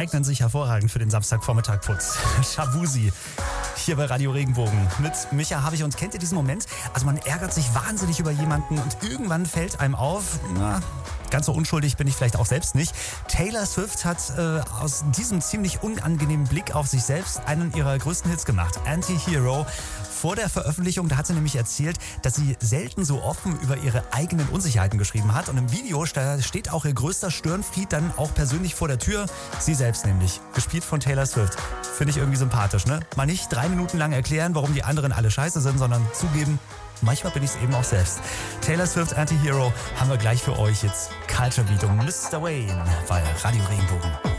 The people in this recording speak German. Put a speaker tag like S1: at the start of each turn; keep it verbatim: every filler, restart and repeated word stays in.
S1: eignen sich hervorragend für den Samstagvormittagputz. Shabuzi. Hier bei Radio Regenbogen. Mit Micha habe ich uns, kennt ihr diesen Moment? Also man ärgert sich wahnsinnig über jemanden und irgendwann fällt einem auf, na, ganz so unschuldig bin ich vielleicht auch selbst nicht. Taylor Swift hat äh, aus diesem ziemlich unangenehmen Blick auf sich selbst einen ihrer größten Hits gemacht. Anti-Hero. Vor der Veröffentlichung, da hat sie nämlich erzählt, dass sie selten so offen über ihre eigenen Unsicherheiten geschrieben hat. Und im Video da steht auch ihr größter Störenfried dann auch persönlich vor der Tür. Sie selbst nämlich. Gespielt von Taylor Swift. Finde ich irgendwie sympathisch, ne? Mal nicht drei Minuten lang erklären, warum die anderen alle scheiße sind, sondern zugeben, manchmal bin ich es eben auch selbst. Taylor Swift Anti-Hero haben wir gleich für euch jetzt. Culture Beat und Mister Wayne bei Radio Regenbogen.